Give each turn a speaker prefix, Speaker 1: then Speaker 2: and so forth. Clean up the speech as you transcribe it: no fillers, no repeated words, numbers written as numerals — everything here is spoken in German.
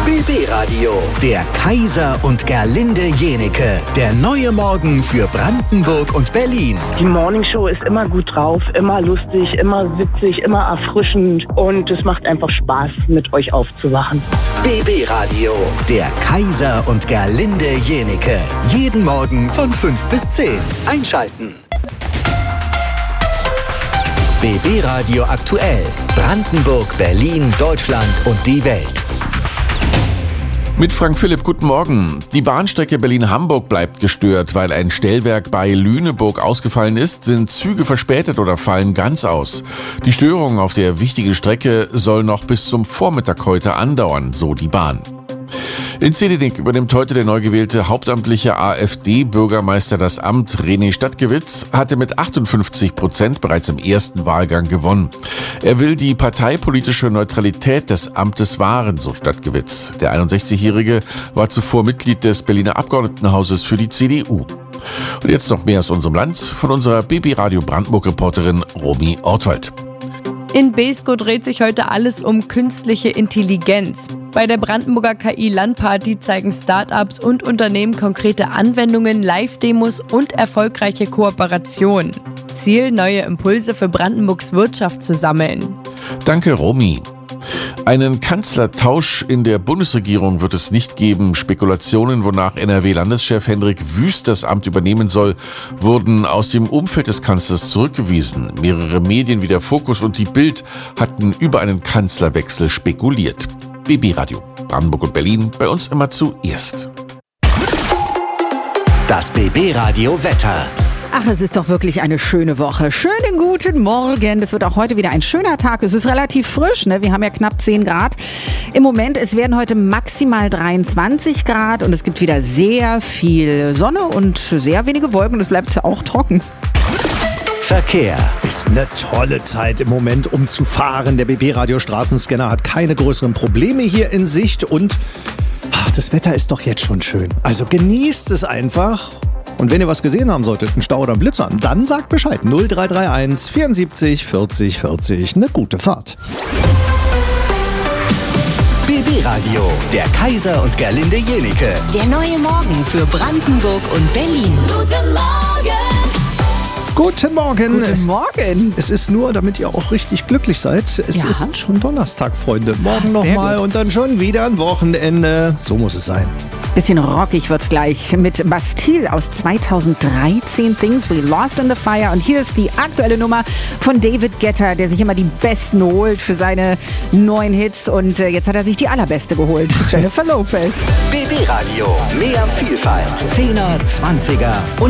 Speaker 1: BB Radio, der Kaiser und Gerlinde Jenike. Der neue Morgen für Brandenburg und Berlin.
Speaker 2: Die Morningshow ist immer gut drauf, immer lustig, immer witzig, immer erfrischend. Und es macht einfach Spaß, mit euch aufzuwachen.
Speaker 1: BB Radio, der Kaiser und Gerlinde Jenike. Jeden Morgen von 5 bis 10. Einschalten. BB Radio aktuell. Brandenburg, Berlin, Deutschland und die Welt.
Speaker 3: Mit Frank Philipp, guten Morgen. Die Bahnstrecke Berlin-Hamburg bleibt gestört. Weil ein Stellwerk bei Lüneburg ausgefallen ist, sind Züge verspätet oder fallen ganz aus. Die Störung auf der wichtigen Strecke soll noch bis zum Vormittag heute andauern, so die Bahn. In Zehdenick übernimmt heute der neu gewählte hauptamtliche AfD-Bürgermeister das Amt. René Stadtgewitz hatte mit 58% bereits im ersten Wahlgang gewonnen. Er will die parteipolitische Neutralität des Amtes wahren, so Stadtgewitz. Der 61-Jährige war zuvor Mitglied des Berliner Abgeordnetenhauses für die CDU. Und jetzt noch mehr aus unserem Land von unserer BB Radio Brandenburg-Reporterin Romy Ortwald.
Speaker 4: In Beeskow dreht sich heute alles um künstliche Intelligenz. Bei der Brandenburger KI-Landparty zeigen Start-ups und Unternehmen konkrete Anwendungen, Live-Demos und erfolgreiche Kooperationen. Ziel, neue Impulse für Brandenburgs Wirtschaft zu sammeln.
Speaker 3: Danke, Romy. Einen Kanzlertausch in der Bundesregierung wird es nicht geben. Spekulationen, wonach NRW-Landeschef Hendrik Wüst das Amt übernehmen soll, wurden aus dem Umfeld des Kanzlers zurückgewiesen. Mehrere Medien wie der Fokus und die Bild hatten über einen Kanzlerwechsel spekuliert. BB Radio, Brandenburg und Berlin, bei uns immer zuerst.
Speaker 1: Das BB Radio Wetter.
Speaker 5: Ach, es ist doch wirklich eine schöne Woche. Schönen guten Morgen. Das wird auch heute wieder ein schöner Tag. Es ist relativ frisch, ne? Wir haben ja knapp 10 Grad. Im Moment, es werden heute maximal 23 Grad und es gibt wieder sehr viel Sonne und sehr wenige Wolken und es bleibt auch trocken.
Speaker 1: Verkehr.
Speaker 6: Ist eine tolle Zeit im Moment, um zu fahren. Der BB-Radio Straßenscanner hat keine größeren Probleme hier in Sicht und das Wetter ist doch jetzt schon schön. Also genießt es einfach. Und wenn ihr was gesehen haben solltet, einen Stau oder einen Blitzer, dann sagt Bescheid. 0331 74 40 40. Eine gute Fahrt.
Speaker 1: BB Radio, der Kaiser und Gerlinde Jenike.
Speaker 7: Der neue Morgen für Brandenburg und Berlin. Guten Morgen!
Speaker 6: Guten Morgen.
Speaker 5: Guten Morgen.
Speaker 6: Es ist nur, damit ihr auch richtig glücklich seid, es ist schon Donnerstag, Freunde. Morgen nochmal und dann schon wieder ein Wochenende. So muss es sein.
Speaker 5: Bisschen rockig wird's gleich mit Bastille aus 2013, Things We Lost in the Fire. Und hier ist die aktuelle Nummer von David Guetta, der sich immer die Besten holt für seine neuen Hits. Und jetzt hat er sich die allerbeste geholt, Jennifer Lopez.
Speaker 1: BB Radio, mehr Vielfalt. 10er, 20er und